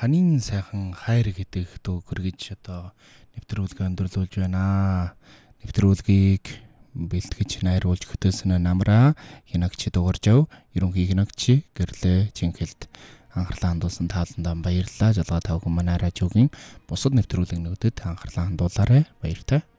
Ханийн сайхан хайр гэдэг дуу гэргэж одоо нэвтрүүлгээ өндөрлүүлж байна. Нэвтрүүлгийг бэлтгэж найруулж хөтөлсөн намраа хянагч дуурж ав. Ерөнхий хянагч гэрлээ Чинхэлд анхаарлаа хандуулсан тааландаа баярлалаа. Жалгаа тав хүн манай радиогийн бусад нэвтрүүлгэнүүдэд анхаарлаа хандуулаарай. Баяртай.